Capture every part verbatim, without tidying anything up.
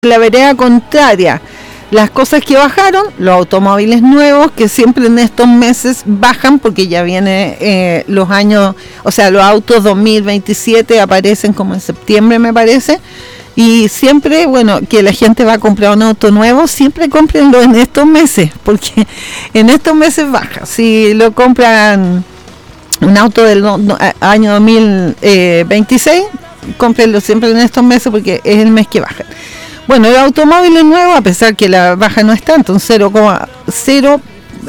la vereda contraria. Las cosas que bajaron, los automóviles nuevos, que siempre en estos meses bajan porque ya vienen eh, los años, o sea, los autos dos mil veintisiete aparecen como en septiembre, me parece, y siempre, bueno, que la gente va a comprar un auto nuevo, siempre cómprenlo en estos meses, porque en estos meses baja. Si lo compran un auto del no, no, año dos mil veintiséis, cómprenlo siempre en estos meses porque es el mes que baja. Bueno, el automóvil es nuevo, a pesar que la baja no es tanto, un cero coma cero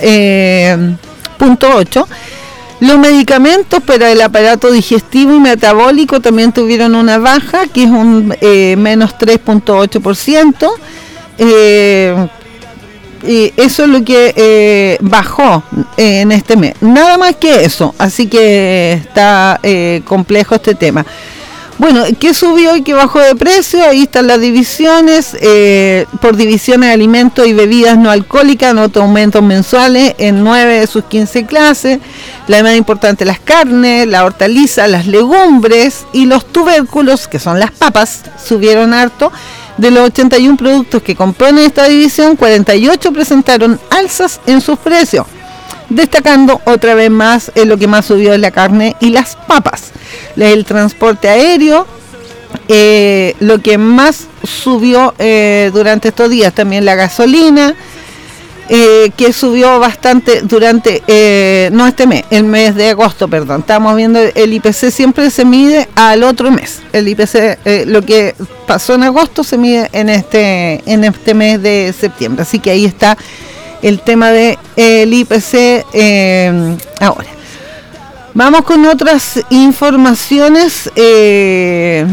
punto ocho. Los medicamentos para el aparato digestivo y metabólico también tuvieron una baja, que es un eh, menos tres punto ocho por ciento. Eh, y eso es lo que eh, bajó eh, en este mes. Nada más que eso, así que está eh, complejo este tema. Bueno, ¿qué subió y qué bajó de precio? Ahí están las divisiones. Eh, por divisiones de alimentos y bebidas no alcohólicas, notan aumentos mensuales en nueve de sus quince clases. La más importante, las carnes, la hortaliza, las legumbres y los tubérculos, que son las papas, subieron harto. De los ochenta y uno productos que componen esta división, cuarenta y ocho presentaron alzas en sus precios. Destacando otra vez más, eh, lo que más subió es la carne y las papas. El transporte aéreo, eh, lo que más subió eh, durante estos días, también la gasolina, eh, que subió bastante durante, eh, no este mes, el mes de agosto, perdón. Estamos viendo el I P C, siempre se mide al otro mes. El I P C, eh, lo que pasó en agosto se mide en este, en este mes de septiembre. Así que ahí está el tema del de, eh, I P C eh, ahora. Vamos con otras informaciones. Eh,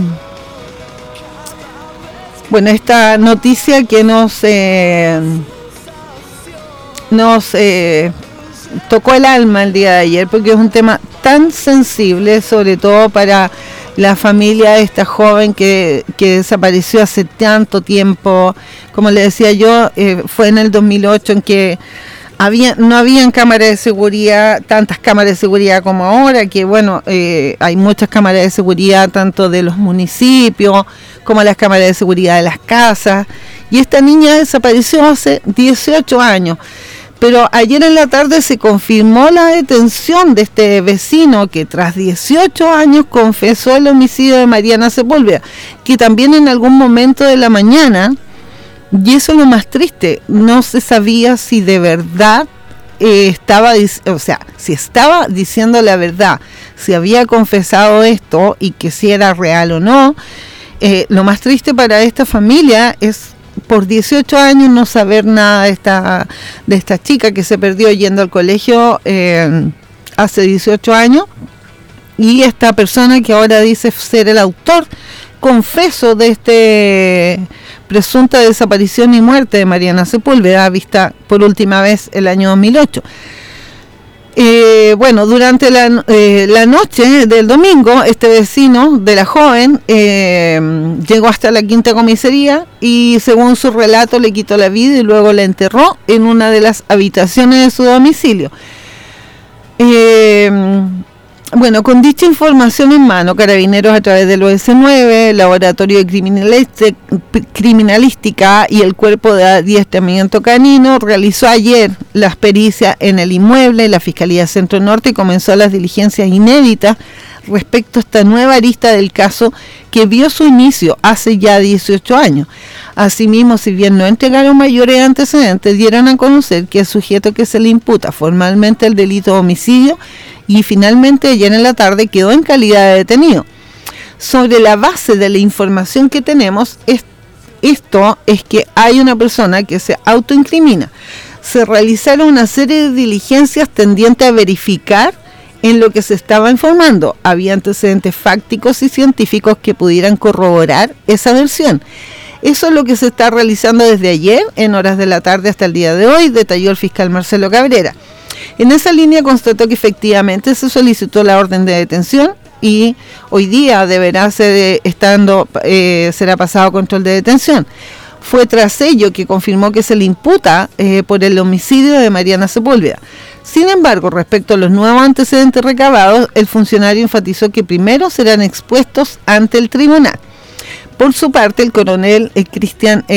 bueno, esta noticia que nos eh, nos eh, tocó el alma el día de ayer, porque es un tema tan sensible, sobre todo para la familia de esta joven que, que desapareció hace tanto tiempo. Como le decía yo, eh, fue en el dos mil ocho en que había, no habían cámaras de seguridad, tantas cámaras de seguridad como ahora, que bueno, eh, hay muchas cámaras de seguridad tanto de los municipios como las cámaras de seguridad de las casas, y esta niña desapareció hace dieciocho años. Pero ayer en la tarde se confirmó la detención de este vecino que tras dieciocho años confesó el homicidio de Mariana Sepúlveda, que también en algún momento de la mañana, y eso es lo más triste, no se sabía si de verdad eh, estaba, o sea, si estaba diciendo la verdad, si había confesado esto y que si era real o no. Eh, lo más triste para esta familia es por dieciocho años no saber nada de esta de esta chica que se perdió yendo al colegio eh, hace dieciocho años, y esta persona que ahora dice ser el autor confeso de este presunta desaparición y muerte de Mariana Sepúlveda, vista por última vez el año dos mil ocho. Eh, bueno, durante la, eh, la noche del domingo, este vecino de la joven eh, llegó hasta la quinta comisaría y, según su relato, le quitó la vida y luego la enterró en una de las habitaciones de su domicilio. Eh, bueno, con dicha información en mano, Carabineros, a través del O S nueve, Laboratorio de Criminalística y el Cuerpo de Adiestramiento Canino, realizó ayer las pericias en el inmueble. La Fiscalía Centro Norte comenzó las diligencias inéditas respecto a esta nueva arista del caso que vio su inicio hace ya dieciocho años. Asimismo, si bien no entregaron mayores antecedentes, dieron a conocer que el sujeto que se le imputa formalmente el delito de homicidio y finalmente ayer en la tarde quedó en calidad de detenido. Sobre la base de la información que tenemos, es, esto es que hay una persona que se autoincrimina. Se realizaron una serie de diligencias tendientes a verificar en lo que se estaba informando. Había antecedentes fácticos y científicos que pudieran corroborar esa versión. Eso es lo que se está realizando desde ayer, en horas de la tarde hasta el día de hoy, detalló el fiscal Marcelo Cabrera. En esa línea constató que efectivamente se solicitó la orden de detención y hoy día deberá ser estando eh, será pasado a control de detención. Fue tras ello que confirmó que se le imputa eh, por el homicidio de Mariana Sepúlveda. Sin embargo, respecto a los nuevos antecedentes recabados, el funcionario enfatizó que primero serán expuestos ante el tribunal. Por su parte, el coronel eh, Cristian